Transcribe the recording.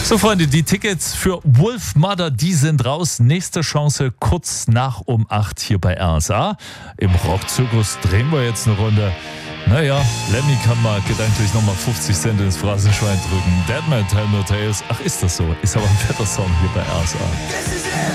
So, Freunde, die Tickets für Wolfmother, die sind raus. Nächste Chance kurz nach um 8 hier bei RSA. Im Rockzirkus drehen wir jetzt eine Runde. Naja, Lemmy kann mal gedanklich nochmal 50 Cent ins Phrasenschwein drücken. Deadman Tell No Tales. Ach, ist das so? Ist aber ein fetter Song hier bei RSA.